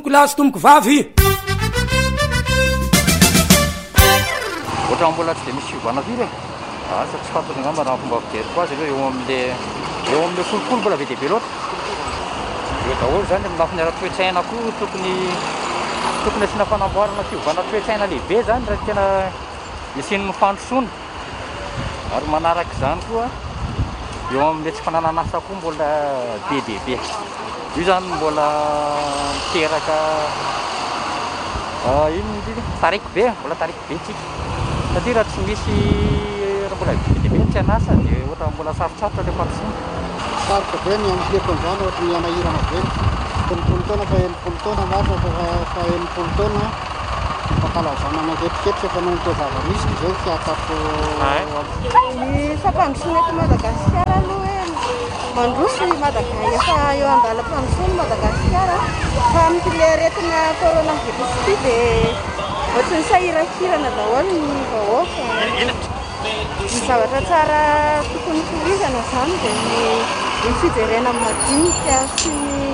tomboko lahy sy tomboko vavy ohatra mbola tsy de misy fiovana firy asa tsy fantatra ngamba raha fomba fijeriko azy aloha eo am'le folokolo mbola be dehibe loatra eo daholo zany amin'ny lafiny ara-toetsaina koa tokony asiana fanamboarana fiovana toetsaina lehibe zany raha tena isian'ny fandrosoana ary manaraka izany koa eo amin'le tsy fananana asa koa mbola be dehibe io zany mbola miteraka ino tariko be mbola tariko be tsika satria raha tsy misy raha mbola be dehibe tsy anasa dia ohatra mbola sarotsarotra le fandrosoana sarotra be ny amileko an'izany ohatra ny anahirana be telopolo taona fa enimpolo taona matra fa enimpolo taona fankalazana manketriketrika fa noho toa zava-misy izay fiatako ny fampandrosoana eto Madagasikara aloha hoe mandroso efa eo andalam-pandrosoana Madagasikara fa amin'ity aretina coronavirus ity dia ohatry ny sahirakirana daholo ny vahoaka ny zavatra tsara tokony torizana zany dia ny fijerena madinika sy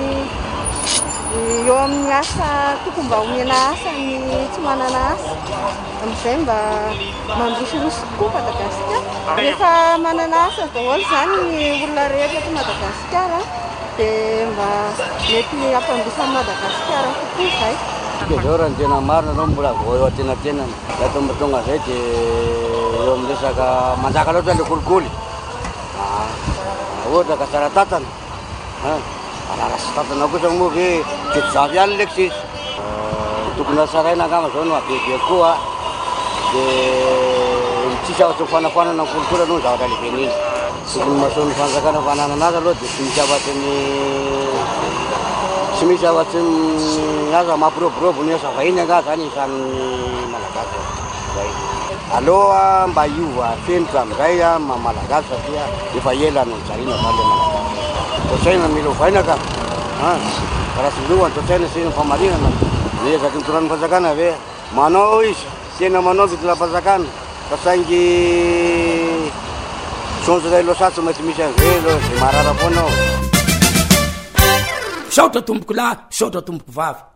eo amin'ny asa tokony mba omena asa ny tsy manana asa amin'izay mba mandrosoroso tokoa Madagasikara rehefa manana asa daholo zany ny olona rehetra eto Madagasikara dia mba mety ampandrosan'i Madagasikara kokoa izay dia zao raha ny tena marina anao mbola vao eo atenatenany da tomba tonga zay dia eo amin'ny resaka manjaka loatra le kolikoly ohatra ka tsara tatana ararasy tatana kosa moa ve teto zavy ihany leky sisy tokony asaraina angamba zao no abebe koa dia tsisy afatry mifanafanana ny kolikoly aloha ny zavatra lehibe n'iny tokony mahasoan'ny fanjakana fananana azy aloha dia tsy misy afatry aza mampiroborobo ny asa vahiny anga zany isan'ny malagasy zay aloha mba iova fenitra amin'izay malagasy satria efa ela no nijariana zany le malagasy totsaina mila ovaina ka raha sy miova ny totsaina sy ny famarinana niezaky nitonan'ny fanjakana ave manao izy tena manao fitolam-panjakana fa saingy sonjo ray loasatsy mety misy an'izay lo zay marara foanao saotra tomboko lahy saotra tomboko vavy